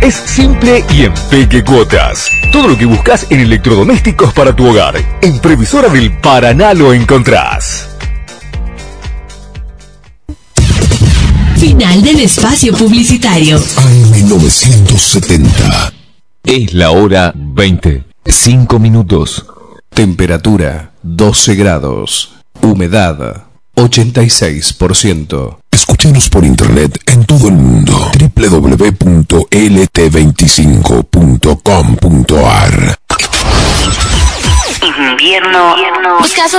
Es simple y en peque cuotas. Todo lo que buscas en electrodomésticos para tu hogar. En Previsora del Paraná lo encontrás. Final del espacio publicitario. AM970. Es la hora 20:05. Temperatura 12 grados. Humedad 86%. Escúchanos por internet en todo el mundo. www.lt25.com.ar. Invierno.